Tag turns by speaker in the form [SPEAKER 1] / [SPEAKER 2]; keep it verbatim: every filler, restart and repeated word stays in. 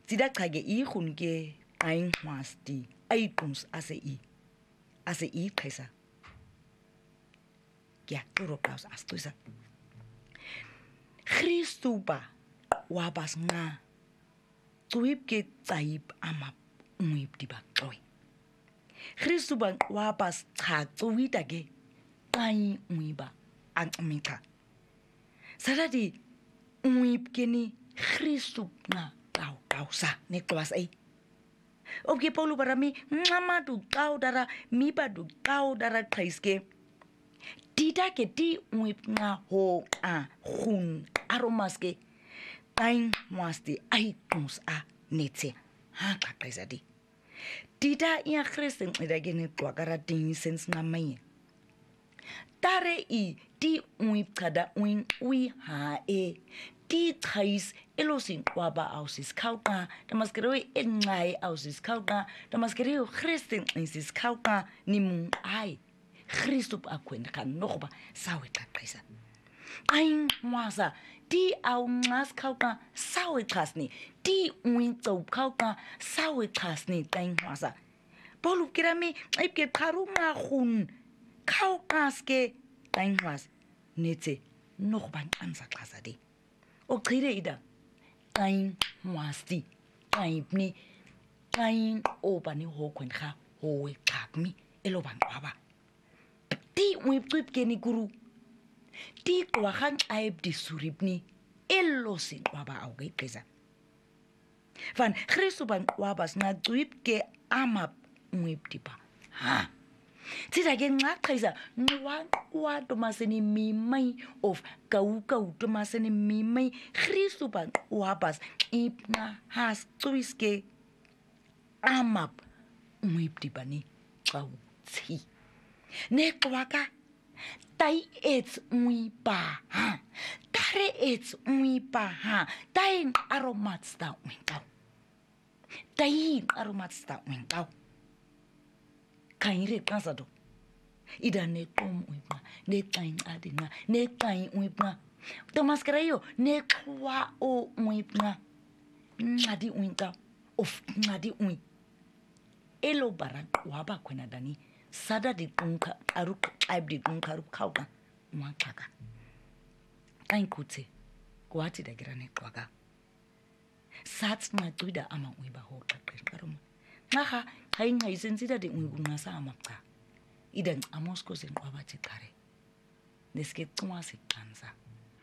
[SPEAKER 1] Tida kage I hunke ain masti aitums ase I ase I kesa. Ya turo kaus astuisa. Christu ba wabas nga tuip ke taib amap umuip di bakloy. Christu ba wabas tag tuwita ke tay umuiba ang umita. Saradi umuip ke ni Christu nga kau kau sa ne kelas ay. Oke Paulo para mi ngama du kau dara mi ba du kau dara kaiske. Dida ke di umuip nga ho a hun aromaske. Taing mwasti ay tums a netse ha kakaisa di. Dida ia Christen ida gene twakara ding sens na maye. Tare I di umuip kada uin ui ha e. Di tais elosin waba ausis kauka. Damaskeroi engai ausis kauka. Damaskeroi Christen isis kauka ni mung ai. Christup akwenda kan nog ba sawe kakaisa. Aing mwasa di au ngas kauka sawe kasni di uin tau kauka sawe kasni taing mwasa Paulo kirami ipke karunga hun kauka ske taing mwas netse nog ban ansa klasa di o kire ida taing mwasti taing ni taing obani ho kwen kha ho kakmi elo ban baba di uin tripke ni guru di kwahan aib di suribni elosin waba au keza. Van Christu ban wabas na duip ke amap mwip dipa. Ha. Tida gen nga keza nwa wa domaseni mimai of kau kau domaseni mimai Christu ban wabas ipna has tuiske amap mwip dipa ni kau ti. Ne kwaka tai ets ui pa ha tare ets ui pa ha tai aromat sta uintau tai aromat sta uintau kaire kansado ida ne tom ui pa ne tai adina ne tai ui pa Tomas krayo ne kwa o ui pa ngadi uintau of ngadi ui elo barak waba kwena dani sada di tunka aruk aib di tunka aruk kauka mwakaka kain kutse kuati da girane kwaka sats na tuida ama uiba ho kakre karuma ngaha kain ngai sensida di uibu ngasa amaka idan amosko sen kwaba chikare neske tuma se kansa